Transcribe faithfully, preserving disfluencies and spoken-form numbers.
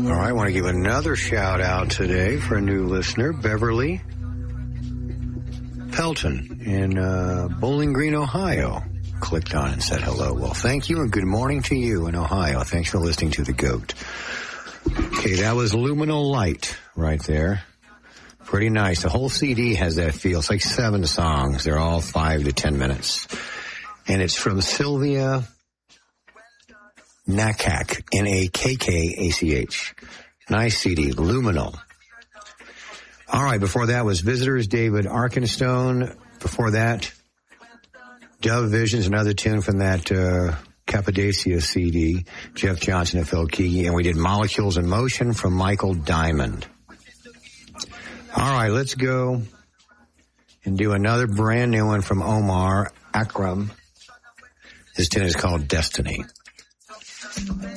All right, I want to give another shout out today for a new listener, Beverly Pelton in uh, Bowling Green, Ohio. Clicked on and said hello. Well, thank you and good morning to you in Ohio. Thanks for listening to The Goat. Okay, that was Luminal Light right there. Pretty nice. The whole C D has that feel. It's like seven songs. They're all five to ten minutes. And it's from Sylvia Nakak, N A K K A C H. Nice C D, Luminal. All right, before that was Visitors, David Arkenstone. Before that, Dove Visions, another tune from that uh, Cappadocia C D, Jeff Johnson and Phil Keaggy. And we did Molecules in Motion from Michael Diamond. All right, let's go and do another brand new one from Omar Akram. This tune is called Destiny.